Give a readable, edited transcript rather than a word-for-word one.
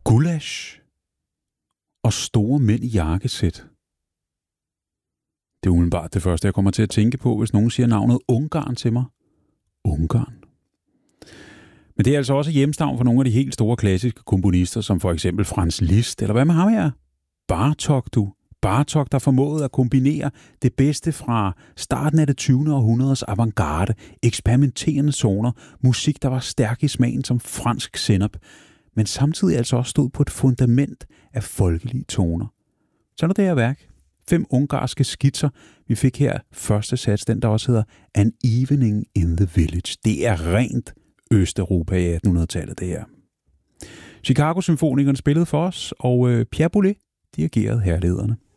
Gulasch og store mænd i jakkesæt. Det er umiddelbart det første, jeg kommer til at tænke på, hvis nogen siger navnet Ungarn til mig. Ungarn. Men det er altså også hjemstavn for nogle af de helt store klassiske komponister, som for eksempel Franz Liszt, eller hvad med ham her? Bartók, der formåede at kombinere det bedste fra starten af det 20. århundredes avantgarde, eksperimenterende zoner, musik, der var stærk i smagen som fransk sennep, men samtidig altså også stod på et fundament af folkelige toner. Sådan er det her værk. 5 ungarske skitser. Vi fik her første sats, den der også hedder An Evening in the Village. Det er rent Østeuropa i 1800-tallet, det her. Chicago Symfonikerne spillede for os, og Pierre Boulez dirigerede herlederne.